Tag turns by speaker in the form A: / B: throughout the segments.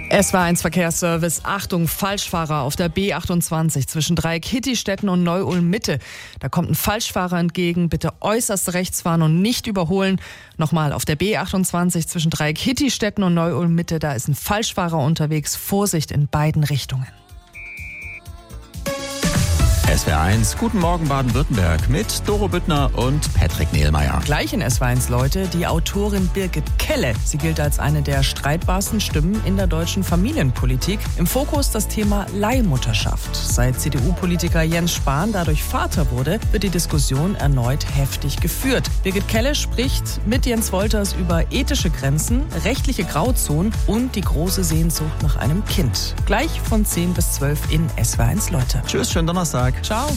A: Es war ein Verkehrsservice. Achtung, Falschfahrer auf der B28 zwischen Dreieck-Hittistetten und Neu-Ulm-Mitte. Da kommt ein Falschfahrer entgegen. Bitte äußerst rechts fahren und nicht überholen. Nochmal, auf der B28 zwischen Dreieck-Hittistetten und Neu-Ulm-Mitte. Da ist ein Falschfahrer unterwegs. Vorsicht in beiden Richtungen.
B: SWR1, guten Morgen Baden-Württemberg mit Doro Büttner und Patrick Nehlmeier.
A: Gleich in SWR1, Leute, die Autorin Birgit Kelle. Sie gilt als eine der streitbarsten Stimmen in der deutschen Familienpolitik. Im Fokus das Thema Leihmutterschaft. Seit CDU-Politiker Jens Spahn dadurch Vater wurde, wird die Diskussion erneut heftig geführt. Birgit Kelle spricht mit Jens Wolters über ethische Grenzen, rechtliche Grauzonen und die große Sehnsucht nach einem Kind. Gleich von 10 bis 12 in SWR1, Leute.
B: Tschüss, schönen Donnerstag.
A: Ciao.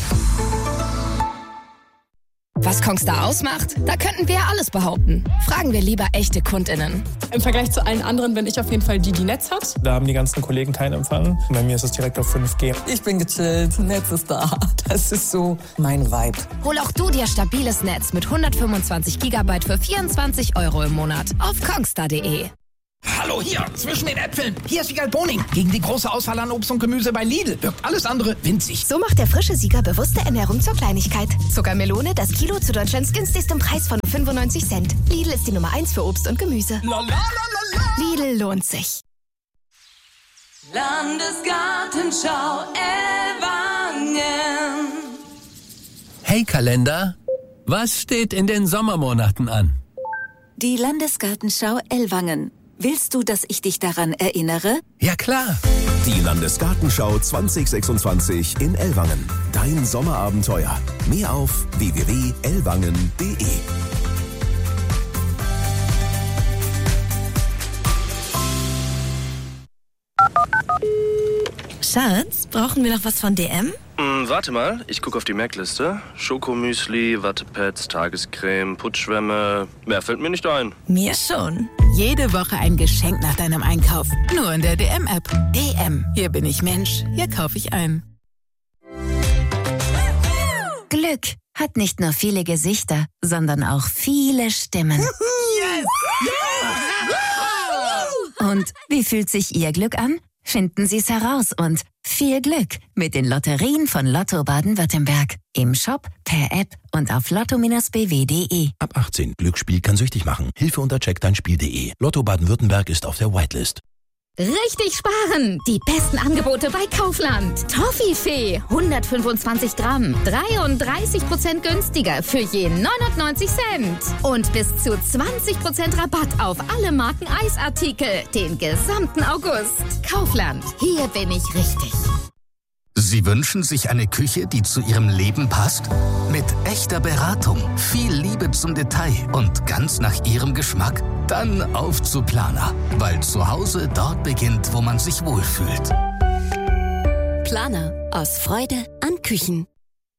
C: Was Kongstar ausmacht? Da könnten wir alles behaupten. Fragen wir lieber echte KundInnen.
D: Im Vergleich zu allen anderen bin ich auf jeden Fall die Netz hat.
E: Da haben die ganzen Kollegen keinen Empfang. Bei mir ist es direkt auf 5G.
F: Ich bin gechillt, Netz ist da. Das ist so mein Vibe.
C: Hol auch du dir stabiles Netz mit 125 GB für 24 € im Monat auf kongstar.de.
G: Hallo hier, zwischen den Äpfeln. Hier ist Wiegald Boning. Gegen die große Auswahl an Obst und Gemüse bei Lidl wirkt alles andere winzig.
H: So macht der frische Sieger bewusste Ernährung zur Kleinigkeit. Zuckermelone, das Kilo zu Deutschlands günstigsten Preis von 95 Cent. Lidl ist die Nummer 1 für Obst und Gemüse. Lidl lohnt sich.
I: Landesgartenschau Ellwangen.
J: Hey Kalender, was steht in den Sommermonaten an?
K: Die Landesgartenschau Ellwangen. Willst du, dass ich dich daran erinnere?
J: Ja, klar.
L: Die Landesgartenschau 2026 in Ellwangen. Dein Sommerabenteuer. Mehr auf www.ellwangen.de.
H: Schatz, brauchen wir noch was von DM?
M: Warte mal, ich gucke auf die Merkliste. Schokomüsli, Wattepads, Tagescreme, Putzschwämme. Mehr fällt mir nicht ein.
H: Mir schon.
N: Jede Woche ein Geschenk nach deinem Einkauf. Nur in der DM-App. DM. Hier bin ich Mensch. Hier kaufe ich ein.
H: Glück hat nicht nur viele Gesichter, sondern auch viele Stimmen.
N: Yes!
H: Yeah! Und wie fühlt sich Ihr Glück an? Finden Sie es heraus und viel Glück mit den Lotterien von Lotto Baden-Württemberg. Im Shop, per App und auf lotto-bw.de.
L: Ab 18. Glücksspiel kann süchtig machen. Hilfe unter checkdeinspiel.de. Lotto Baden-Württemberg ist auf der Whitelist.
C: Richtig sparen! Die besten Angebote bei Kaufland. Toffifee, 125 Gramm, 33% günstiger für je 99 Cent. Und bis zu 20% Rabatt auf alle Marken Eisartikel, den gesamten August. Kaufland, hier bin ich richtig.
O: Sie wünschen sich eine Küche, die zu Ihrem Leben passt? Mit echter Beratung, viel Liebe zum Detail und ganz nach Ihrem Geschmack? Dann auf zu Planer, weil zu Hause dort beginnt, wo man sich wohlfühlt.
K: Planer, aus Freude an Küchen.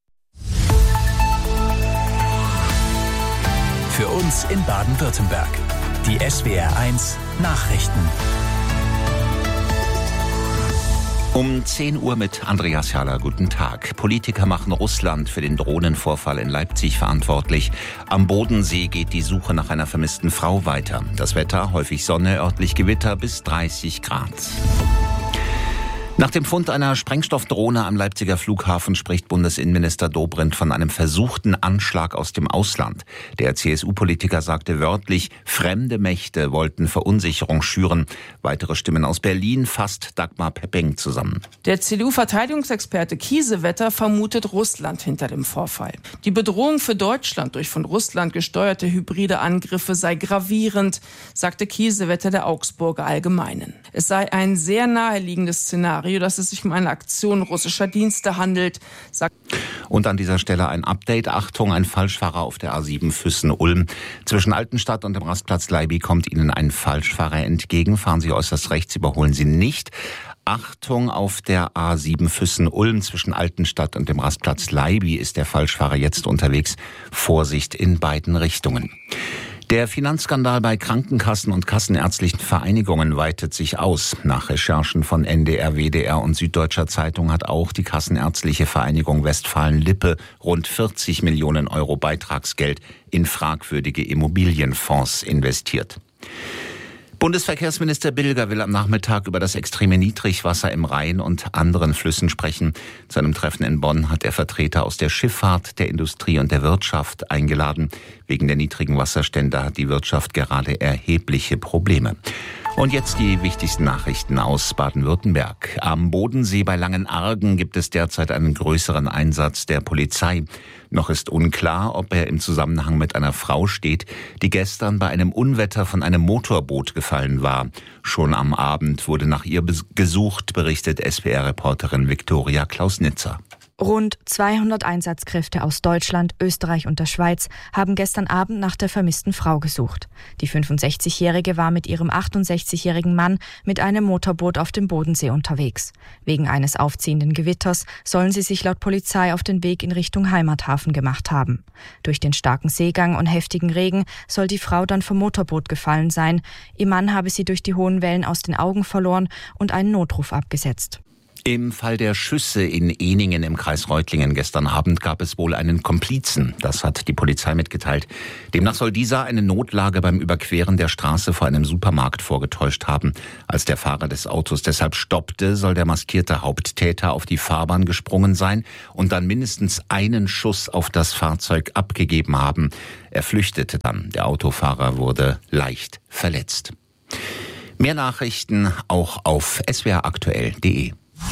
J: Für uns in Baden-Württemberg. Die SWR1 Nachrichten.
P: Um 10 Uhr mit Andreas Schaller. Guten Tag. Politiker machen Russland für den Drohnenvorfall in Leipzig verantwortlich. Am Bodensee geht die Suche nach einer vermissten Frau weiter. Das Wetter, häufig Sonne, örtlich Gewitter bis 30 Grad. Nach dem Fund einer Sprengstoffdrohne am Leipziger Flughafen spricht Bundesinnenminister Dobrindt von einem versuchten Anschlag aus dem Ausland. Der CSU-Politiker sagte wörtlich, fremde Mächte wollten Verunsicherung schüren. Weitere Stimmen aus Berlin fasst Dagmar Pepping zusammen.
A: Der CDU-Verteidigungsexperte Kiesewetter vermutet Russland hinter dem Vorfall. Die Bedrohung für Deutschland durch von Russland gesteuerte hybride Angriffe sei gravierend, sagte Kiesewetter der Augsburger Allgemeinen. Es sei ein sehr naheliegendes Szenario, dass es sich um eine Aktion russischer Dienste handelt, sagt.
P: Und an dieser Stelle ein Update. Achtung, ein Falschfahrer auf der A7 Füssen-Ulm. Zwischen Altenstadt und dem Rastplatz Leiby kommt Ihnen ein Falschfahrer entgegen. Fahren Sie äußerst rechts, überholen Sie nicht. Achtung, auf der A7 Füssen-Ulm zwischen Altenstadt und dem Rastplatz Leiby ist der Falschfahrer jetzt unterwegs. Vorsicht in beiden Richtungen. Der Finanzskandal bei Krankenkassen und kassenärztlichen Vereinigungen weitet sich aus. Nach Recherchen von NDR, WDR und Süddeutscher Zeitung hat auch die Kassenärztliche Vereinigung Westfalen-Lippe rund 40 Millionen Euro Beitragsgeld in fragwürdige Immobilienfonds investiert. Bundesverkehrsminister Bilger will am Nachmittag über das extreme Niedrigwasser im Rhein und anderen Flüssen sprechen. Zu einem Treffen in Bonn hat er Vertreter aus der Schifffahrt, der Industrie und der Wirtschaft eingeladen. Wegen der niedrigen Wasserstände hat die Wirtschaft gerade erhebliche Probleme. Und jetzt die wichtigsten Nachrichten aus Baden-Württemberg. Am Bodensee bei Langenargen gibt es derzeit einen größeren Einsatz der Polizei. Noch ist unklar, ob er im Zusammenhang mit einer Frau steht, die gestern bei einem Unwetter von einem Motorboot gefallen war. Schon am Abend wurde nach ihr gesucht, berichtet SWR-Reporterin Viktoria Klausnitzer.
Q: Rund 200 Einsatzkräfte aus Deutschland, Österreich und der Schweiz haben gestern Abend nach der vermissten Frau gesucht. Die 65-Jährige war mit ihrem 68-jährigen Mann mit einem Motorboot auf dem Bodensee unterwegs. Wegen eines aufziehenden Gewitters sollen sie sich laut Polizei auf den Weg in Richtung Heimathafen gemacht haben. Durch den starken Seegang und heftigen Regen soll die Frau dann vom Motorboot gefallen sein. Ihr Mann habe sie durch die hohen Wellen aus den Augen verloren und einen Notruf abgesetzt.
P: Im Fall der Schüsse in Ehningen im Kreis Reutlingen gestern Abend gab es wohl einen Komplizen. Das hat die Polizei mitgeteilt. Demnach soll dieser eine Notlage beim Überqueren der Straße vor einem Supermarkt vorgetäuscht haben. Als der Fahrer des Autos deshalb stoppte, soll der maskierte Haupttäter auf die Fahrbahn gesprungen sein und dann mindestens einen Schuss auf das Fahrzeug abgegeben haben. Er flüchtete dann. Der Autofahrer wurde leicht verletzt. Mehr Nachrichten auch auf swraktuell.de.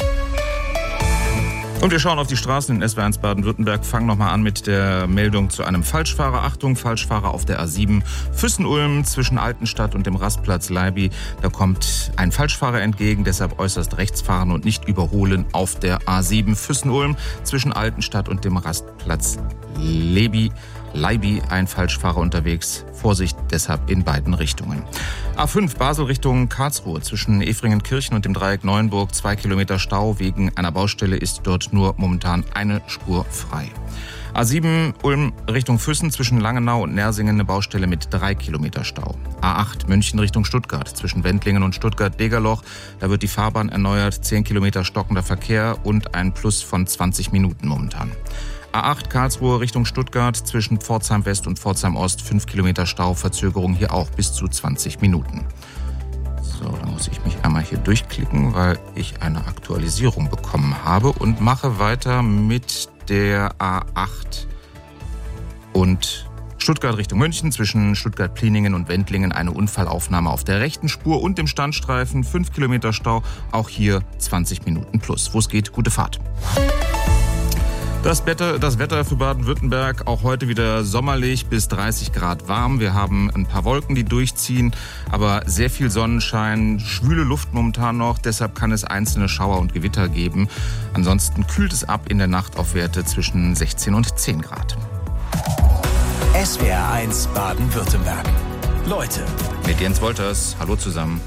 R: Und wir schauen auf die Straßen in SWR1 Baden-Württemberg. Fangen nochmal an mit der Meldung zu einem Falschfahrer. Achtung, Falschfahrer auf der A7 Füssen-Ulm zwischen Altenstadt und dem Rastplatz Leiby. Da kommt ein Falschfahrer entgegen, deshalb äußerst rechts fahren und nicht überholen auf der A7 Füssen-Ulm zwischen Altenstadt und dem Rastplatz Leiby. Ein Falschfahrer unterwegs. Vorsicht deshalb in beiden Richtungen. A5 Basel Richtung Karlsruhe zwischen Efringenkirchen und dem Dreieck Neuenburg 2 Kilometer Stau. Wegen einer Baustelle ist dort nur momentan eine Spur frei. A7 Ulm Richtung Füssen zwischen Langenau und Nersingen eine Baustelle mit 3 Kilometer Stau. A8 München Richtung Stuttgart zwischen Wendlingen und Stuttgart-Degerloch. Da wird die Fahrbahn erneuert, 10 Kilometer stockender Verkehr und ein Plus von 20 Minuten momentan. A8 Karlsruhe Richtung Stuttgart zwischen Pforzheim West und Pforzheim Ost 5 Kilometer Stau, Verzögerung hier auch bis zu 20 Minuten. So, dann muss ich mich einmal hier durchklicken, weil ich eine Aktualisierung bekommen habe und mache weiter mit der A8 und Stuttgart Richtung München zwischen Stuttgart-Pliningen und Wendlingen eine Unfallaufnahme auf der rechten Spur und dem Standstreifen 5 Kilometer Stau, auch hier 20 Minuten plus. Wo es geht, gute Fahrt. Das Wetter für Baden-Württemberg, auch heute wieder sommerlich bis 30 Grad warm. Wir haben ein paar Wolken, die durchziehen, aber sehr viel Sonnenschein, schwüle Luft momentan noch. Deshalb kann es einzelne Schauer und Gewitter geben. Ansonsten kühlt es ab in der Nacht auf Werte zwischen 16 und 10 Grad.
S: SWR1 Baden-Württemberg. Leute.
R: Mit Jens Wolters. Hallo zusammen.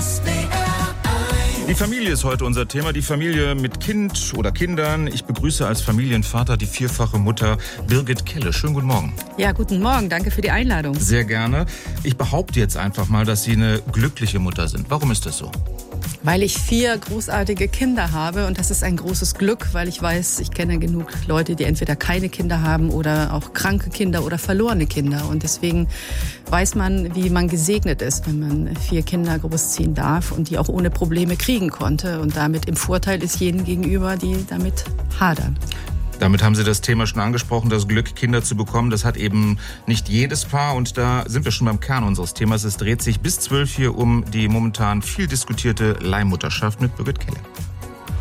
R: Die Familie ist heute unser Thema, die Familie mit Kind oder Kindern. Ich begrüße als Familienvater die vierfache Mutter Birgit Kelle. Schönen guten Morgen.
T: Ja, guten Morgen. Danke für die Einladung.
R: Sehr gerne. Ich behaupte jetzt einfach mal, dass Sie eine glückliche Mutter sind. Warum ist das so?
T: Weil ich 4 großartige Kinder habe und das ist ein großes Glück, weil ich weiß, ich kenne genug Leute, die entweder keine Kinder haben oder auch kranke Kinder oder verlorene Kinder. Und deswegen weiß man, wie man gesegnet ist, wenn man 4 Kinder großziehen darf und die auch ohne Probleme kriegen konnte und damit im Vorteil ist jenen gegenüber, die damit hadern.
R: Damit haben Sie das Thema schon angesprochen, das Glück, Kinder zu bekommen. Das hat eben nicht jedes Paar und da sind wir schon beim Kern unseres Themas. Es dreht sich bis 12 hier um die momentan viel diskutierte Leihmutterschaft mit Birgit Kelle.